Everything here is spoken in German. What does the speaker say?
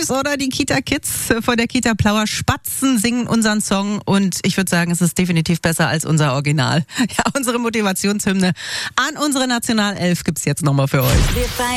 süß, oder? Die Kita-Kids von der Kita Plauer Spatzen singen unseren Song und ich würde sagen, es ist definitiv besser als unser Original. Ja, unsere Motivationshymne an unsere Nationalelf gibt's jetzt nochmal für euch.